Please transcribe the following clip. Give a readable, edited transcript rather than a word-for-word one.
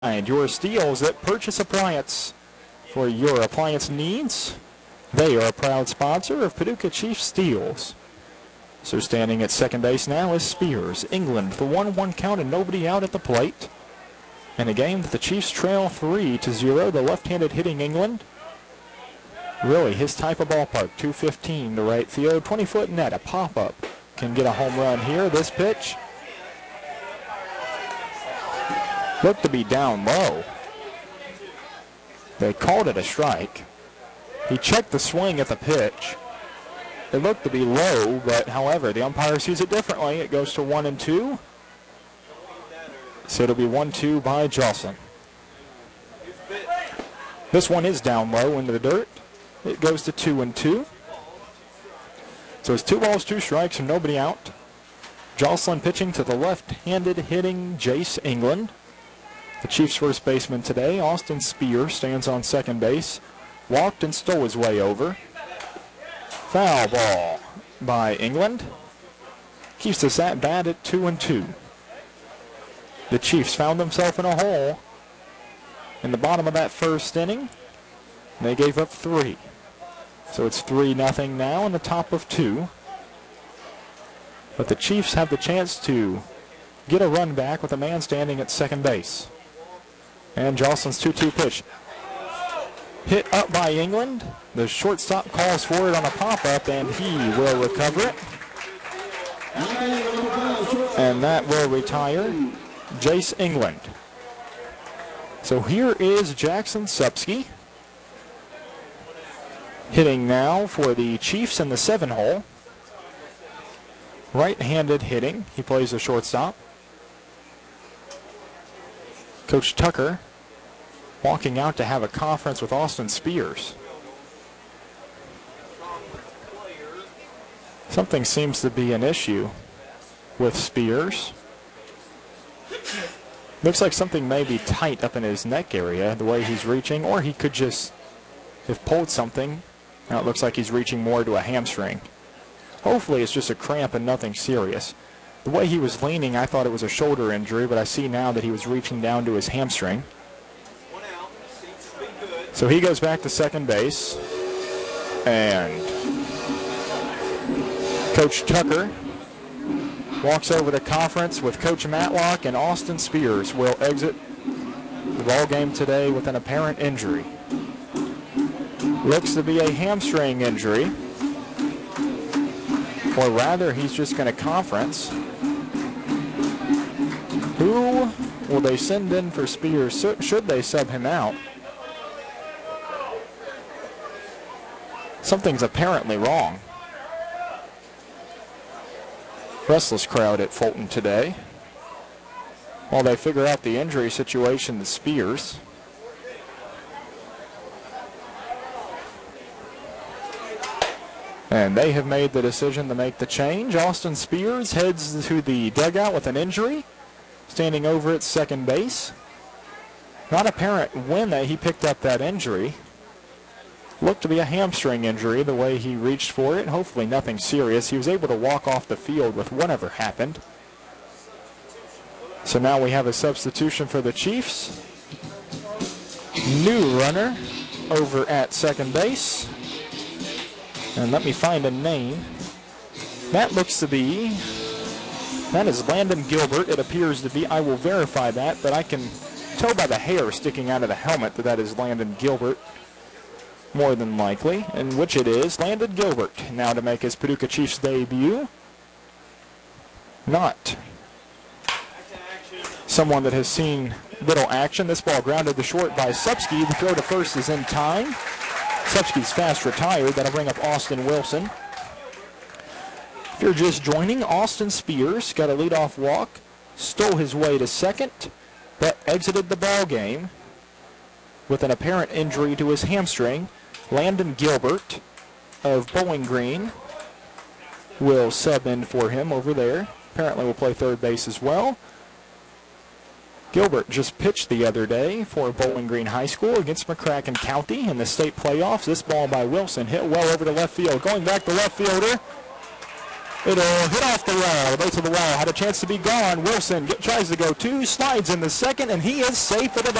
And your Steels at Purchase Appliance. For your appliance needs, they are a proud sponsor of Paducah Chiefs Steels. So standing at second base now is Spears. England, the 1-1 count and nobody out at the plate. In a game that the Chiefs trail 3-0, the left-handed hitting England. Really his type of ballpark, 215 to right field, 20-foot net, a pop-up. Can get a home run here. This pitch looked to be down low. They called it a strike. He checked the swing at the pitch. It looked to be low, but however, the umpire sees it differently. It goes to 1-2. So it'll be 1-2 by Jocelyn. This one is down low into the dirt. It goes to 2-2. So it's 2 balls, 2 strikes, and nobody out. Jocelyn pitching to the left-handed hitting Jace England. The Chiefs' first baseman today, Austin Spears, stands on second base. Walked and stole his way over. Foul ball by England. Keeps us at bat at 2-2. The Chiefs found themselves in a hole in the bottom of that first inning. They gave up 3. So it's 3-0 now in the top of 2. But the Chiefs have the chance to get a run back with a man standing at second base. And Jocelyn's 2-2 pitch. Hit up by England. The shortstop calls for it on a pop-up, and he will recover it. And that will retire Jace England. So here is Jackson Supski hitting now for the Chiefs in the 7-hole. Right-handed hitting. He plays the shortstop. Coach Tucker walking out to have a conference with Austin Spears. Something seems to be an issue with Spears. Looks like something may be tight up in his neck area, the way he's reaching, or he could just have pulled something. Now it looks like he's reaching more to a hamstring. Hopefully it's just a cramp and nothing serious. The way he was leaning, I thought it was a shoulder injury, but I see now that he was reaching down to his hamstring. So he goes back to second base. And Coach Tucker walks over to conference with Coach Matlock, and Austin Spears will exit the ball game today with an apparent injury. Looks to be a hamstring injury. Or rather, he's just going to conference. Who will they send in for Spears? Should they sub him out? Something's apparently wrong. Restless crowd at Fulton today while they figure out the injury situation to Spears. And they have made the decision to make the change. Austin Spears heads to the dugout with an injury, standing over at second base. Not apparent when he picked up that injury. Looked to be a hamstring injury the way he reached for it. Hopefully nothing serious. He was able to walk off the field with whatever happened. So now we have a substitution for the Chiefs. New runner over at second base. And let me find a name. That looks to be, that is Landon Gilbert. It appears to be. I will verify that, but I can tell by the hair sticking out of the helmet that is Landon Gilbert. More than likely, and which it is. Landon Gilbert now to make his Paducah Chiefs debut. Not someone that has seen little action. This ball grounded to short by Supski. The throw to first is in time. Supski's fast retired. That'll bring up Austin Wilson. If you're just joining, Austin Spears got a leadoff walk, stole his way to second, but exited the ball game with an apparent injury to his hamstring. Landon Gilbert of Bowling Green will sub in for him over there. Apparently will play third base as well. Gilbert just pitched the other day for Bowling Green High School against McCracken County in the state playoffs. This ball by Wilson hit well over to left field. Going back to left fielder. It'll hit off the wall, the base of the wall. Had a chance to be gone. Wilson tries to go two, slides in the second, and he is safe at the